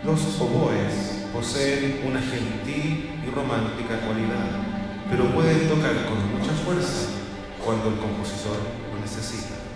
Los oboes poseen una gentil y romántica cualidad, pero pueden tocar con mucha fuerza cuando el compositor lo necesita.